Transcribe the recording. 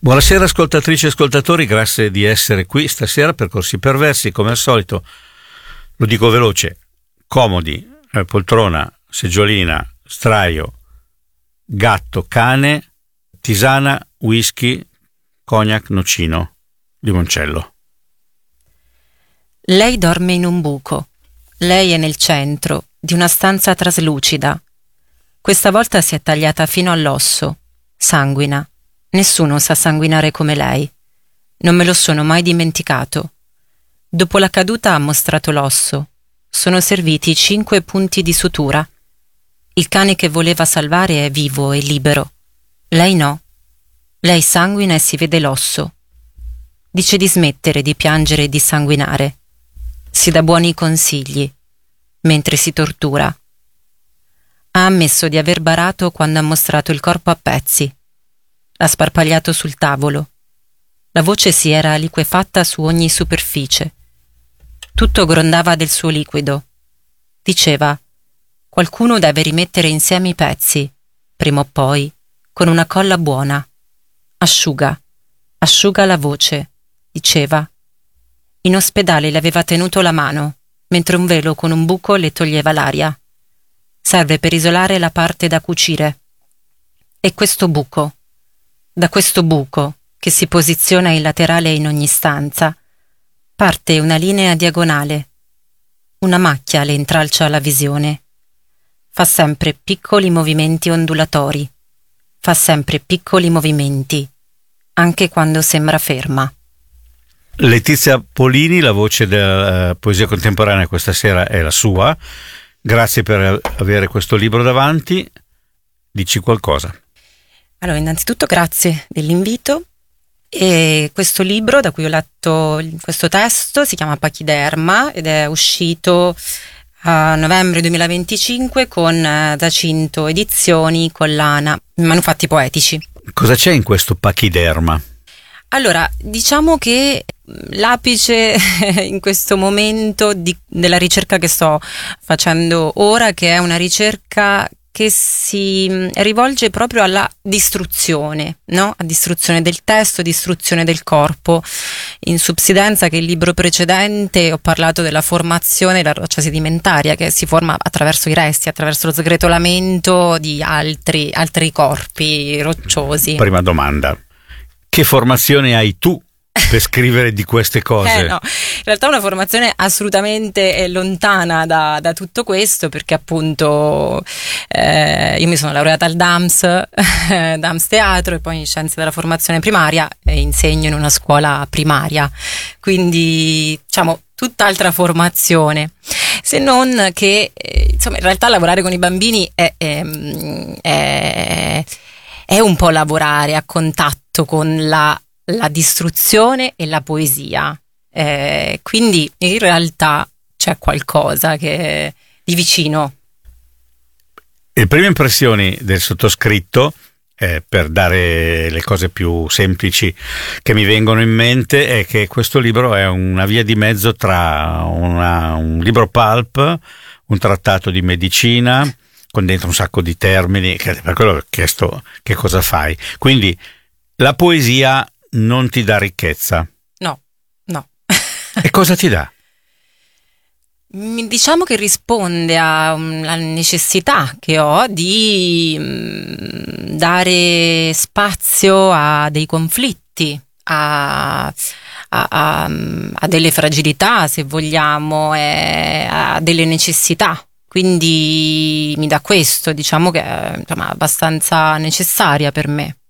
Buonasera ascoltatrici e ascoltatori, grazie di essere qui stasera per Corsi Perversi. Come al solito, lo dico veloce, comodi, poltrona, seggiolina, straio, gatto, cane, tisana, whisky, cognac, nocino, limoncello. Lei dorme in un buco. Lei è nel centro di una stanza traslucida. Questa volta si è tagliata fino all'osso, sanguina. Nessuno sa sanguinare come lei. Non me lo sono mai dimenticato. Dopo la caduta ha mostrato l'osso. Sono serviti 5 punti di sutura. Il cane che voleva salvare è vivo e libero. Lei no. Lei sanguina e si vede l'osso. Dice di smettere di piangere e di sanguinare. Si dà buoni consigli, mentre si tortura. Ha ammesso di aver barato quando ha mostrato il corpo a pezzi. L'ha sparpagliato sul tavolo. La voce si era liquefatta su ogni superficie. Tutto grondava del suo liquido. Diceva: qualcuno deve rimettere insieme i pezzi, prima o poi, con una colla buona. Asciuga la voce, diceva. In ospedale le aveva tenuto la mano, mentre un velo con un buco le toglieva l'aria. Serve per isolare la parte da cucire. E questo buco. Da questo buco, che si posiziona in laterale in ogni stanza, parte una linea diagonale. Una macchia le intralcia la visione. Fa sempre piccoli movimenti ondulatori. Fa sempre piccoli movimenti, anche quando sembra ferma. Letizia Polini, la voce della poesia contemporanea questa sera è la sua. Grazie per avere questo libro davanti. Dici qualcosa. Allora, innanzitutto grazie dell'invito. E questo libro, da cui ho letto questo testo, si chiama Pachiderma ed è uscito a novembre 2025 con Giacinto Edizioni, collana Manufatti Poetici. Cosa c'è in questo Pachiderma? Allora, diciamo che l'apice in questo momento della ricerca che sto facendo ora, che è una ricerca che si rivolge proprio alla distruzione, no? A distruzione del testo, distruzione del corpo. In subsidenza, che il libro precedente, ho parlato della formazione della roccia sedimentaria che si forma attraverso i resti, attraverso lo sgretolamento di altri corpi rocciosi. Prima domanda: che formazione hai tu per scrivere di queste cose? No, in realtà una formazione assolutamente lontana da tutto questo, perché appunto io mi sono laureata al DAMS, DAMS Teatro, e poi in Scienze della Formazione Primaria, e insegno in una scuola primaria, quindi diciamo tutt'altra formazione, se non che insomma in realtà lavorare con i bambini è un po' lavorare a contatto con la distruzione e la poesia, quindi in realtà c'è qualcosa che di vicino. Le prime impressioni del sottoscritto, per dare le cose più semplici che mi vengono in mente, è che questo libro è una via di mezzo tra un libro pulp, un trattato di medicina con dentro un sacco di termini, che per quello ho chiesto che cosa fai. Quindi la poesia non ti dà ricchezza? No. E cosa ti dà? Diciamo che risponde alla necessità che ho di dare spazio a dei conflitti, a delle fragilità, se vogliamo, a delle necessità. Quindi mi dà questo, diciamo che è abbastanza necessaria per me.